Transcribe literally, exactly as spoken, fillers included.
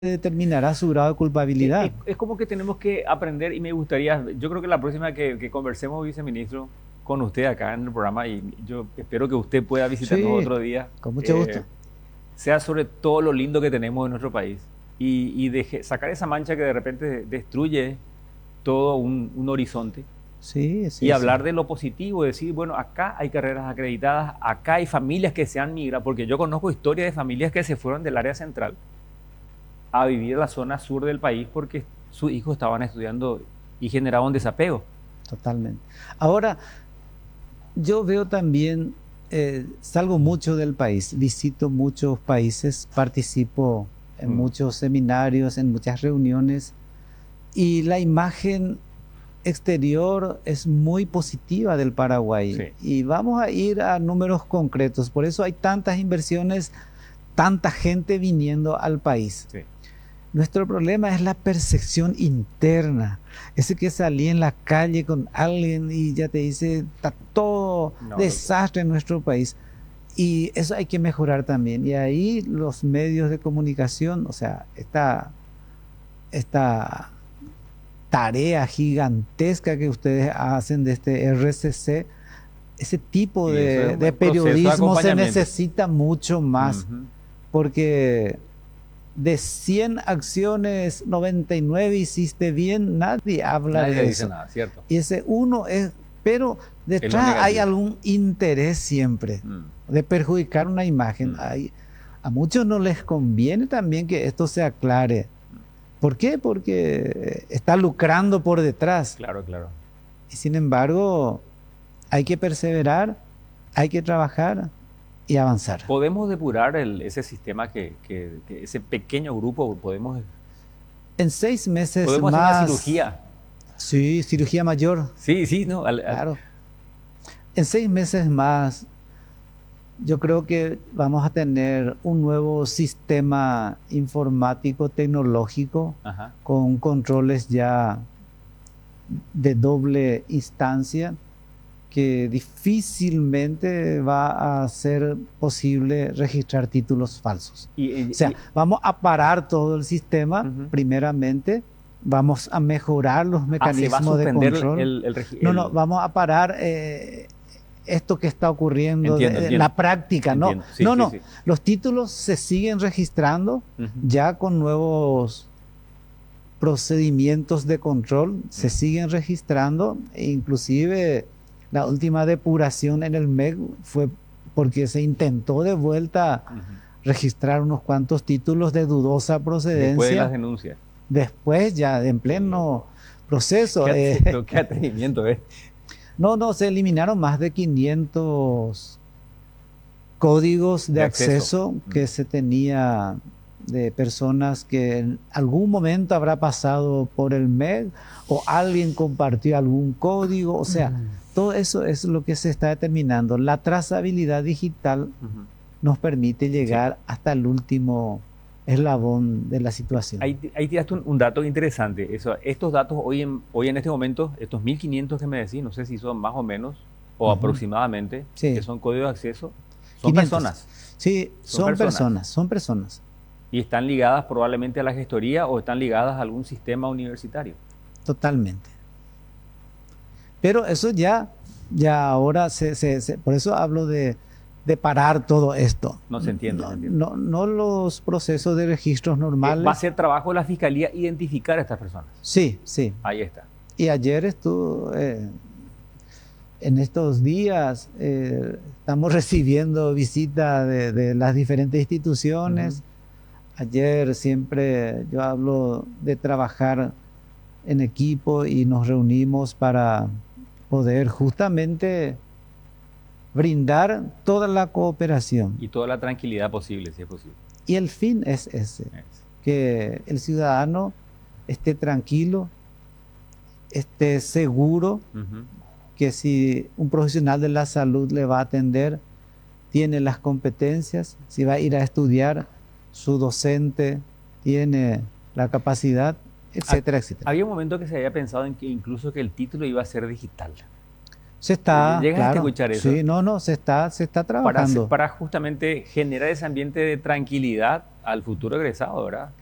determinará su grado de Es, culpabilidad. es- es como que tenemos que aprender y me gustaría, yo creo que la próxima que, que conversemos, viceministro, con usted acá en el programa, y yo espero que usted pueda visitarnos Sí, otro día, con mucho eh, gusto. sea sobre todo lo lindo que tenemos en nuestro país y, y deje- sacar esa mancha que de repente destruye todo un, un horizonte Sí, y sí, sí. hablar de lo positivo, decir, bueno, acá hay carreras acreditadas, acá hay familias que se han migrado, porque yo conozco historias de familias que se fueron del área central a vivir a la zona sur del país porque sus hijos estaban estudiando y generaban desapego. Totalmente. Ahora, yo veo también, eh, salgo mucho del país, visito muchos países, participo en Mm. muchos seminarios, en muchas reuniones, y la imagen exterior es muy positiva del Paraguay. Sí, Y vamos a ir a números concretos, por eso hay tantas inversiones, tanta gente viniendo al país. sí. Nuestro problema es la percepción interna. Ese que salí en la calle con alguien y ya te dice, está todo No, no, desastre en nuestro país. Y eso hay que mejorar también. Y ahí los medios de comunicación, o sea, esta, esta tarea gigantesca que ustedes hacen de este R C C, ese tipo y eso es de, un de buen proceso de periodismo se acompañamiento. necesita mucho más, Ujú. porque de cien acciones, noventa y nueve hiciste bien, nadie habla Nadie te de dice eso. nada, ¿cierto? Y ese uno es, pero Es lo detrás hay negativo. algún interés siempre Mm, de perjudicar una imagen. mm, Hay, a muchos no les conviene también que esto se aclare. ¿Por qué? Porque está lucrando por detrás. Claro, claro. Y sin embargo, hay que perseverar, hay que trabajar y avanzar. ¿Podemos depurar el- ese sistema que, que- que ese pequeño grupo, podemos, En seis meses podemos hacer una más, cirugía? sí, cirugía mayor, Sí, sí, ¿no? Al- al- claro. En seis meses más, yo creo que vamos a tener un nuevo sistema informático tecnológico Ajá. con controles ya de doble instancia que difícilmente va a ser posible registrar títulos falsos. Y, y- O sea, y- vamos a parar todo el sistema, Ujú. primeramente, vamos a mejorar los ah, se va a mecanismos de suspender control. el, el regi- No, no, el- vamos a parar eh, esto que está ocurriendo, Entiendo, de- de entiendo. la práctica, no, Entiendo. Sí, no, sí, no, sí. los títulos se siguen registrando Ujú. ya con nuevos procedimientos de control, se Ujú. siguen registrando, e inclusive la última depuración en el M E C fue porque se intentó de vuelta Ujú. registrar unos cuantos títulos de dudosa procedencia. Después de las denuncias. Después, ya en pleno proceso, Qué, eh, pero qué atrevimiento, ¿eh? no, no, se eliminaron más de quinientos códigos de, De acceso, acceso. que Mm. se tenía de personas que en algún momento habrá pasado por el M E C o alguien compartió algún código, o sea, todo eso es lo que se está determinando. La trazabilidad digital Ujú. nos permite llegar hasta el último eslabón de la situación. Ahí, ahí tiraste un, un dato interesante. Eso, estos datos hoy en, hoy en este momento, estos mil quinientos que me decís, no sé si son más o menos o Ujú. aproximadamente, Sí. que son códigos de acceso, son quinientos. personas Sí, Son son, personas. personas, son personas, y están ligadas probablemente a la gestoría o están ligadas a algún sistema universitario. totalmente. Pero eso ya, ya ahora, se, se, se- por eso hablo de, de parar todo esto. No se entiende, No, se entiende. no, no los procesos de registros Eh, normales. Va a ser trabajo de la fiscalía identificar a estas personas. Sí, sí. Ahí está. Y ayer estuvo, eh, en estos días, eh, estamos recibiendo visitas de, de las diferentes instituciones. Ujú. Ayer siempre yo hablo de trabajar en equipo y nos reunimos para poder justamente brindar toda la cooperación. Y toda la tranquilidad posible, si es posible. Y el fin es ese, Es. que el ciudadano esté tranquilo, esté seguro, Ujú. que si un profesional de la salud le va a atender, tiene las competencias, si va a ir a estudiar, su docente tiene la capacidad, etcétera, etcétera. Había un momento que se había pensado en que incluso que el título iba a ser digital. Se está, ¿Llegaste a claro, escuchar eso? sí, no, no, se está, se está Para, trabajando. para justamente generar ese ambiente de tranquilidad al futuro egresado, ¿verdad?